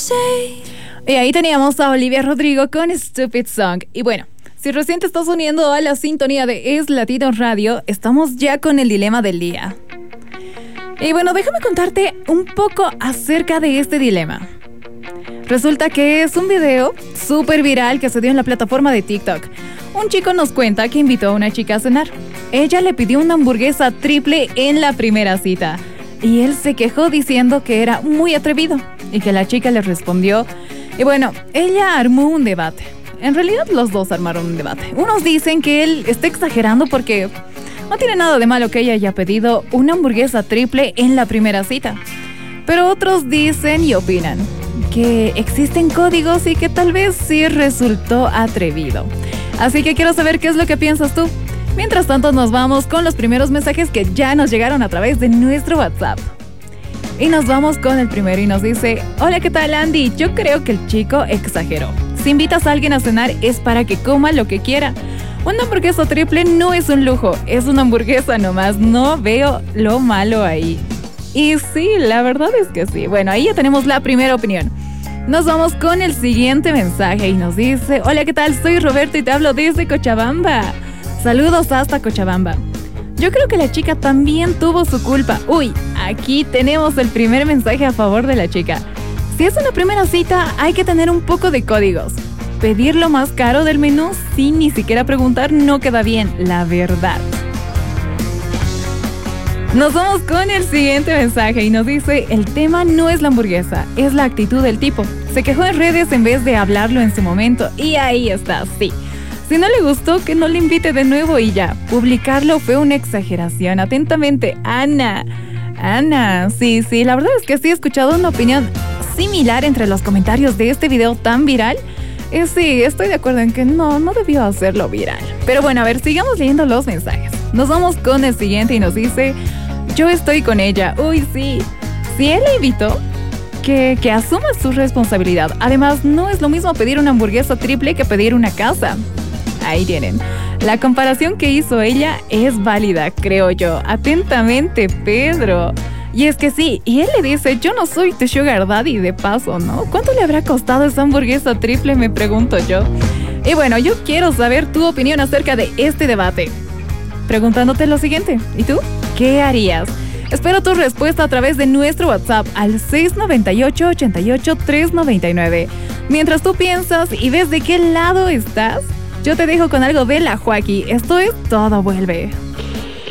Y ahí teníamos a Olivia Rodrigo con Stupid Song. Y bueno, si recién te estás uniendo a la sintonía de Es Latino Radio, estamos ya con el dilema del día. Y bueno, déjame contarte un poco acerca de este dilema. Resulta que es un video súper viral que se dio en la plataforma de TikTok. Un chico nos cuenta que invitó a una chica a cenar. Ella le pidió una hamburguesa triple en la primera cita. Y él se quejó diciendo que era muy atrevido y que la chica le respondió. Y bueno, ella armó un debate. En realidad los dos armaron un debate. Unos dicen que él está exagerando porque no tiene nada de malo que ella haya pedido una hamburguesa triple en la primera cita. Pero otros dicen y opinan que existen códigos y que tal vez sí resultó atrevido. Así que quiero saber qué es lo que piensas tú. Mientras tanto nos vamos con los primeros mensajes que ya nos llegaron a través de nuestro WhatsApp. Y nos vamos con el primero y nos dice: hola, ¿qué tal, Andy? Yo creo que el chico exageró. Si invitas a alguien a cenar es para que coma lo que quiera. Una hamburguesa triple no es un lujo, es una hamburguesa nomás. No veo lo malo ahí. Y sí, la verdad es que sí. Bueno, ahí ya tenemos la primera opinión. Nos vamos con el siguiente mensaje y nos dice: hola, ¿qué tal? Soy Roberto y te hablo desde Cochabamba. Saludos hasta Cochabamba. Yo creo que la chica también tuvo su culpa. Uy, aquí tenemos el primer mensaje a favor de la chica. Si es una primera cita, hay que tener un poco de códigos. Pedir lo más caro del menú sin ni siquiera preguntar no queda bien, la verdad. Nos vamos con el siguiente mensaje y nos dice: el tema no es la hamburguesa, es la actitud del tipo. Se quejó en redes en vez de hablarlo en su momento. Y ahí está, sí. Si no le gustó, que no le invite de nuevo y ya. Publicarlo fue una exageración. Atentamente, Ana. Ana, sí, la verdad es que sí he escuchado una opinión similar entre los comentarios de este video tan viral. Sí, estoy de acuerdo en que no debió hacerlo viral. Pero bueno, a ver, sigamos leyendo los mensajes. Nos vamos con el siguiente y nos dice: yo estoy con ella. Uy, sí. Si él le invitó, que asuma su responsabilidad. Además, no es lo mismo pedir una hamburguesa triple que pedir una casa. Ahí tienen. La comparación que hizo ella es válida, creo yo. Atentamente, Pedro. Y es que sí, y él le dice: yo no soy tu sugar daddy de paso, ¿no? ¿Cuánto le habrá costado esa hamburguesa triple? Me pregunto yo. Y bueno, yo quiero saber tu opinión acerca de este debate, preguntándote lo siguiente: ¿y tú? ¿Qué harías? Espero tu respuesta a través de nuestro WhatsApp al 698-88-399. Mientras tú piensas y ves de qué lado estás, yo te dejo con algo de la Joaquí. Esto es Todo Vuelve.